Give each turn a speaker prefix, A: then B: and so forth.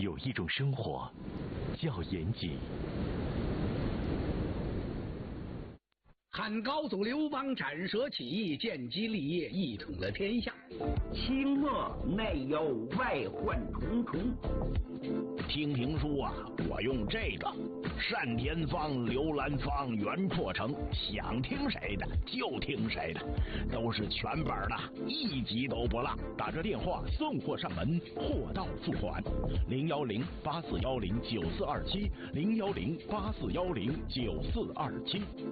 A: 有一种生活叫严谨。
B: 汉高祖刘邦斩蛇起义，建基立业，一统了天下。
C: 清末内忧外患重重。
D: 听评书啊，我用这个单田芳、刘兰芳、袁阔成，想听谁的就听谁的，都是全本的，一集都不落。打这电话送货上门，货到付款。010-8410-9427，010-8410-9427。